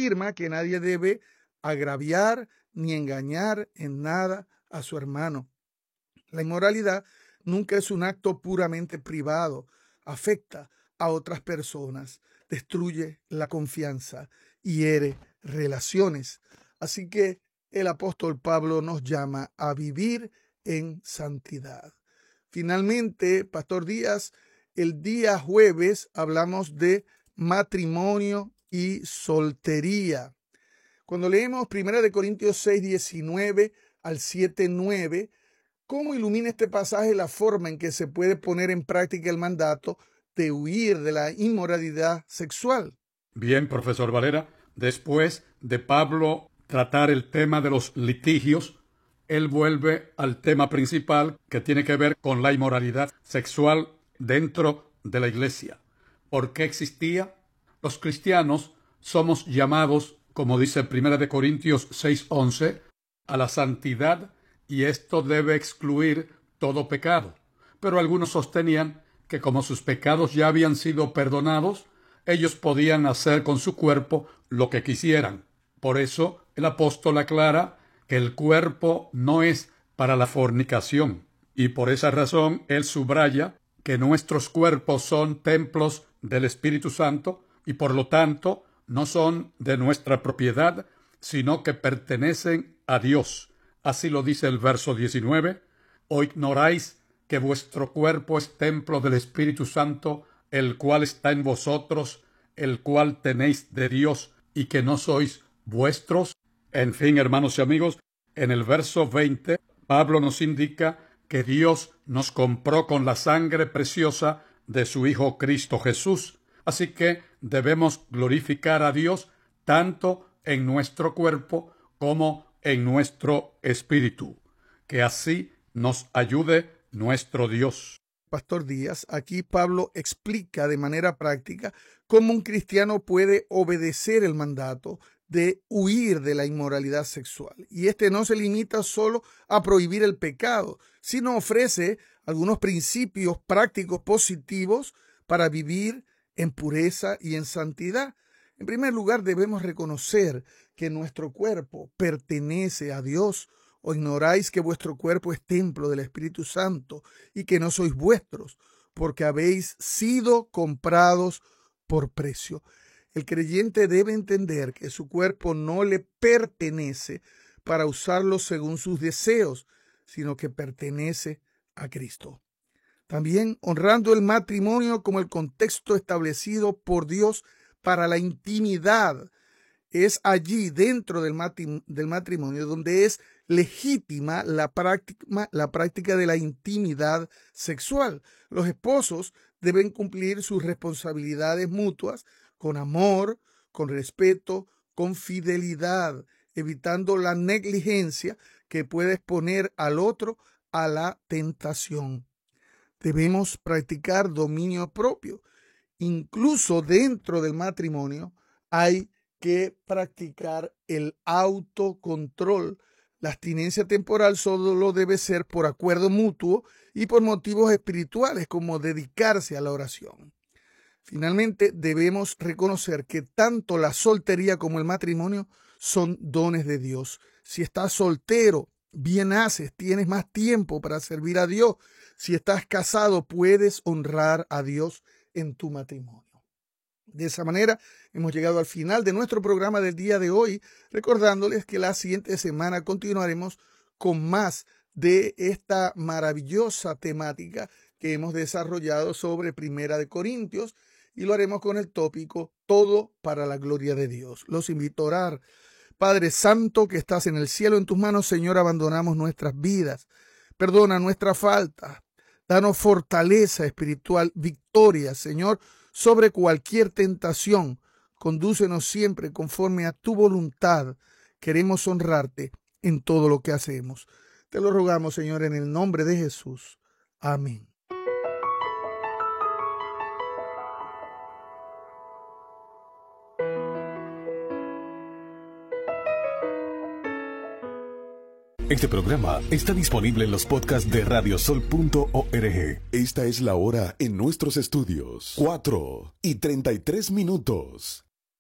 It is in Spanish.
afirma que nadie debe agraviar ni engañar en nada a su hermano. La inmoralidad nunca es un acto puramente privado, afecta a otras personas, destruye la confianza y hiere relaciones. Así que el apóstol Pablo nos llama a vivir en santidad. Finalmente, Pastor Díaz, el día jueves hablamos de matrimonio y soltería. Cuando leemos 1 Corintios 6, 19 al 7, 9, ¿cómo ilumina este pasaje la forma en que se puede poner en práctica el mandato de huir de la inmoralidad sexual? Bien, profesor Valera, después de Pablo tratar el tema de los litigios, él vuelve al tema principal que tiene que ver con la inmoralidad sexual dentro de la iglesia. ¿Por qué existía? Los cristianos somos llamados, como dice 1 Corintios 6:11, a la santidad, y esto debe excluir todo pecado. Pero algunos sostenían que como sus pecados ya habían sido perdonados, ellos podían hacer con su cuerpo lo que quisieran. Por eso el apóstol aclara que el cuerpo no es para la fornicación, y por esa razón él subraya que nuestros cuerpos son templos del Espíritu Santo y por lo tanto no son de nuestra propiedad, sino que pertenecen a Dios. Así lo dice el verso 19. ¿O ignoráis que vuestro cuerpo es templo del Espíritu Santo, el cual está en vosotros, el cual tenéis de Dios, y que no sois vuestros? En fin, hermanos y amigos, en el verso 20, Pablo nos indica que Dios nos compró con la sangre preciosa de su Hijo Cristo Jesús. Así que debemos glorificar a Dios tanto en nuestro cuerpo como en nuestro espíritu. Que así nos ayude nuestro Dios. Pastor Díaz, aquí Pablo explica de manera práctica cómo un cristiano puede obedecer el mandato de huir de la inmoralidad sexual. Y este no se limita solo a prohibir el pecado, sino ofrece algunos principios prácticos positivos para vivir en pureza y en santidad. En primer lugar, debemos reconocer que nuestro cuerpo pertenece a Dios. ¿O ignoráis que vuestro cuerpo es templo del Espíritu Santo y que no sois vuestros, porque habéis sido comprados por precio? El creyente debe entender que su cuerpo no le pertenece para usarlo según sus deseos, sino que pertenece a Cristo. También honrando el matrimonio como el contexto establecido por Dios para la intimidad. Es allí, dentro del matrimonio, donde es legítima la práctica de la intimidad sexual. Los esposos deben cumplir sus responsabilidades mutuas con amor, con respeto, con fidelidad, evitando la negligencia que puede exponer al otro a la tentación. Debemos practicar dominio propio. Incluso dentro del matrimonio hay que practicar el autocontrol. La abstinencia temporal solo debe ser por acuerdo mutuo y por motivos espirituales, como dedicarse a la oración. Finalmente, debemos reconocer que tanto la soltería como el matrimonio son dones de Dios. Si estás soltero, bien haces, tienes más tiempo para servir a Dios. Si estás casado, puedes honrar a Dios en tu matrimonio. De esa manera, hemos llegado al final de nuestro programa del día de hoy, recordándoles que la siguiente semana continuaremos con más de esta maravillosa temática que hemos desarrollado sobre 1 Corintios, y lo haremos con el tópico Todo para la gloria de Dios. Los invito a orar. Padre Santo que estás en el cielo, en tus manos, Señor, abandonamos nuestras vidas. Perdona nuestra falta. Danos fortaleza espiritual, victoria, Señor, sobre cualquier tentación. Condúcenos siempre conforme a tu voluntad. Queremos honrarte en todo lo que hacemos. Te lo rogamos, Señor, en el nombre de Jesús. Amén. Este programa está disponible en los podcasts de radiosol.org. Esta es la hora en nuestros estudios. 4:33 minutos.